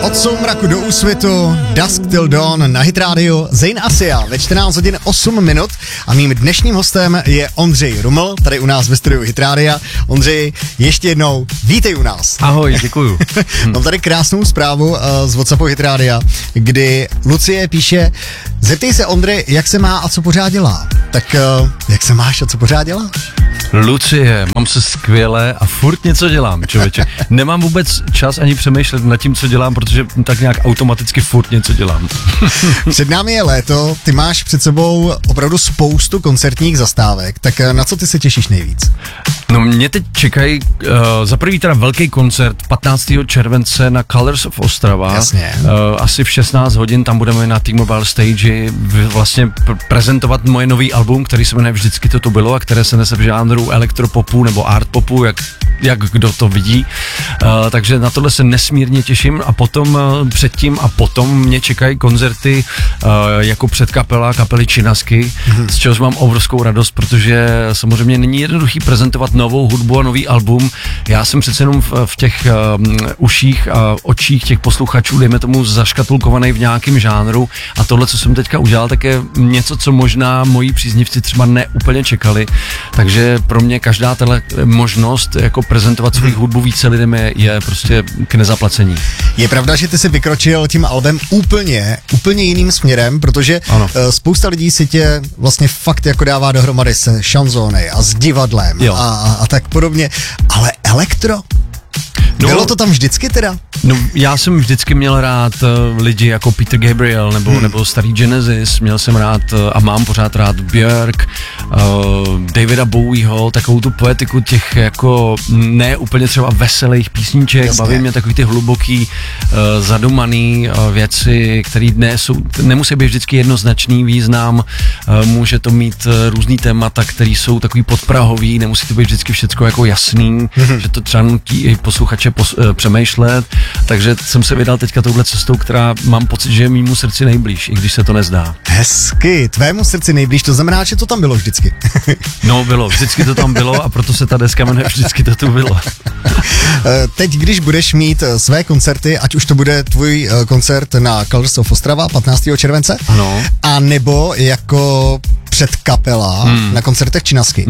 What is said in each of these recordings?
Od soumraku do úsvitu, Dusk Till Dawn na Hit Radio, Zayn Asia ve 14 hodin 8 minut a mým dnešním hostem je Ondřej Ruml, tady u nás ve studiu Hit Radia. Ondřej, ještě jednou vítej u nás. Ahoj, děkuju. Mám tady krásnou zprávu z WhatsAppu Hit Radia, kdy Lucie píše: zeptej se Ondry, jak se má a co pořád dělá. Tak jak se máš a co pořád děláš? Lucie, mám se skvěle a furt něco dělám, člověče. Nemám vůbec čas ani přemýšlet nad tím, co dělám, protože tak nějak automaticky furt něco dělám. Před námi je léto, ty máš před sebou opravdu spoustu koncertních zastávek, tak na co ty se těšíš nejvíc? No mě teď čekají za prvý teda velký koncert 15. července na Colors of Ostrava. Jasně. Asi v 16 hodin tam budeme na T-Mobile Stage vlastně prezentovat moje nový album, který se jmenuje Vždycky to bylo a které se nese v žánru elektropopu nebo art popu, jak kdo to vidí. Takže na tohle se nesmírně těším a potom předtím a potom mě čekají koncerty jako předkapela kapely Činasky, z čehož mám obrovskou radost, protože samozřejmě není jednoduchý prezentovat novou hudbu a nový album. Já jsem přece jenom v těch uších a očích těch posluchačů, dejme tomu, zaškatulkovaný v nějakém žánru a tohle, co jsem teďka udělal, tak je něco, co možná moji příznivci třeba neúplně čekali. Takže pro mě každá tahle možnost jako prezentovat svou hudbu více lidem je prostě k nezaplacení. Je pravda, že ty jsi vykročil tím albem úplně jiným směrem, protože spousta lidí si tě vlastně fakt jako dává dohromady se šanzóny a s divadlem a tak podobně, ale elektro? Bylo to tam vždycky teda? No, já jsem vždycky měl rád lidi jako Peter Gabriel nebo starý Genesis, měl jsem rád a mám pořád rád Björk, Davida Bowieho, takovou tu poetiku těch jako ne úplně třeba veselých písniček. Jasně. Baví mě takový ty hluboký, zadumaný věci, které nemusí být vždycky jednoznačný význam, může to mít různý témata, které jsou takový podprahový, nemusí to být vždycky všecko jako jasný, že to třeba nutí i posluchače přemýšlet, takže jsem se vydal teďka touhle cestou, která mám pocit, že je mýmu srdci nejblíž, i když se to nezdá. Hezky, tvému srdci nejblíž, to znamená, že to tam bylo vždycky. No bylo, vždycky to tam bylo a proto se ta deska jmenuje Vždycky to tu bylo. Teď, když budeš mít své koncerty, ať už to bude tvůj koncert na Colors of Ostrava 15. července, ano. A nebo jako předkapela na koncertech Činasky.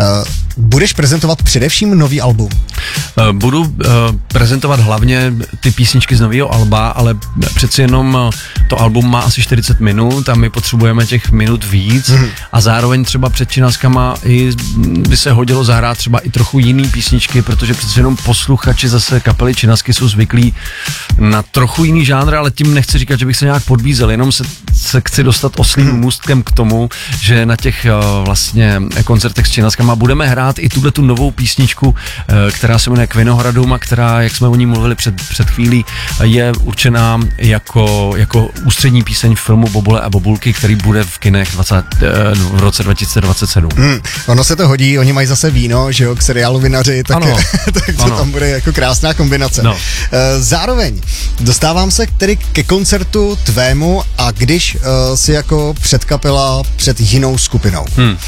Budeš prezentovat především nový album? Budu prezentovat hlavně ty písničky z nového alba, ale přeci jenom to album má asi 40 minut a my potřebujeme těch minut víc a zároveň třeba před Činaskama by se hodilo zahrát třeba i trochu jiný písničky, protože přeci jenom posluchači zase kapely Činasky jsou zvyklí na trochu jiný žánr, ale tím nechci říkat, že bych se nějak podbízel, jenom se chci dostat oslým můstkem k tomu, že na těch vlastně koncertech s Činaskama budeme hrát i tu novou písničku, která se jmenuje K Vinohradům a která, jak jsme o ní mluvili před chvílí, je určená jako ústřední píseň filmu Bobule a Bobulky, který bude v kinech v roce 2027. Ono se to hodí, oni mají zase víno, že jo, k seriálu Vinaři, tak to tam bude jako krásná kombinace. No. Zároveň dostávám se tedy ke koncertu tvému a když si jako předkapela před jinou skupinou.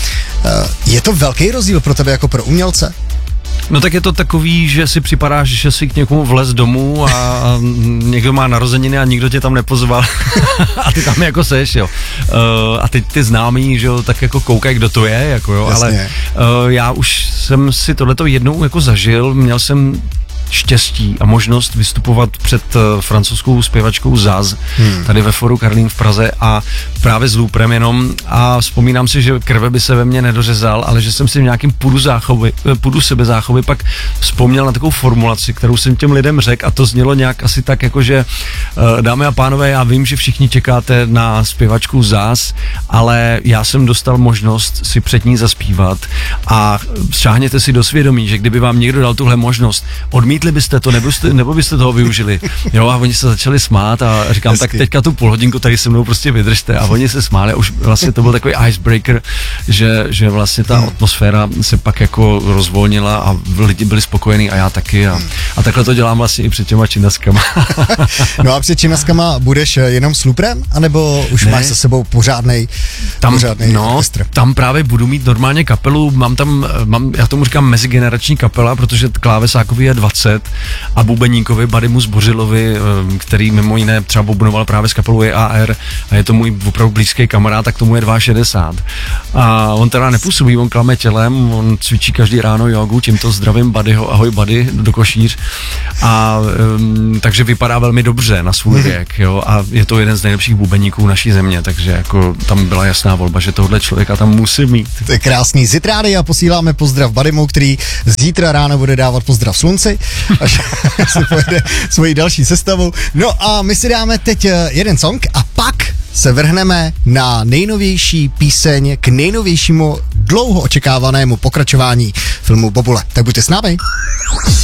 Je to velký rozdíl pro tebe jako pro umělce? No tak je to takový, že si připadáš, že si k někomu vlez domů a někdo má narozeniny a nikdo tě tam nepozval a ty tam jako seš, jo. A teď ty známí, že jo, tak jako koukají, kdo to je, jako jo, ale já už jsem si tohleto jednou jako zažil, měl jsem štěstí a možnost vystupovat před francouzskou zpěvačkou Zaz, tady ve Foru Karlín v Praze a právě s Looprem jenom a vzpomínám si, že krve by se ve mně nedořezal, ale že jsem si v nějakým půdu sebezáchovy pak vzpomněl na takovou formulaci, kterou jsem těm lidem řekl a to znělo nějak asi tak jako, že dámy a pánové, já vím, že všichni čekáte na zpěvačku Zaz, ale já jsem dostal možnost si před ní zaspívat a šáhněte si do svědomí, že kdyby vám někdo dal tuhle možnost, odmítli byste to, nebo byste toho využili. Jo, a oni se začali smát a říkám, hezky. Tak teďka tu půl hodinku tady se mnou prostě vydržte a oni se smáli a už vlastně to byl takový icebreaker, že vlastně ta atmosféra se pak jako rozvolnila a lidi byli spokojení a já taky a takhle to dělám vlastně i před těma Činaskama. No a před Činaskama budeš jenom s Looprem, anebo už máš za sebou pořádnej orchestr? Tam právě budu mít normálně kapelu, mám já tomu říkám mezigenerační kapela, protože klávesákový je 20 set a bubeníkovi Badimu Zbořilovi, který mimo jiné třeba bubnoval právě s kapelou EAR a je to můj opravdu blízký kamarád, tak tomu je 62. A on teda nepůsobí, on klame tělem, on cvičí každý ráno jogu, tímto zdravím Badyho, ahoj Bady, do košíř. A takže vypadá velmi dobře na svůj věk, jo, a je to jeden z nejlepších bubeníků naší země, takže jako tam byla jasná volba, že tohle člověka tam musí mít. To je krásný. Zitrády a posíláme pozdrav Badimu, který zítra ráno bude dávat pozdrav slunci, až si pojede svoji další sestavu. No a my si dáme teď jeden song a pak se vrhneme na nejnovější píseň k nejnovějšímu dlouho očekávanému pokračování filmu Bobule. Tak buďte s námi.